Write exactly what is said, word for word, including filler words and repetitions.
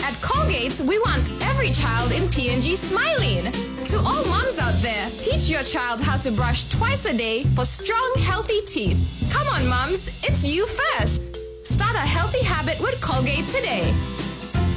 At Colgate, we want every child in P N G smiling. To all moms out there, teach your child how to brush twice a day for strong, healthy teeth. Come on, moms, it's you first. Start a healthy habit with Colgate today.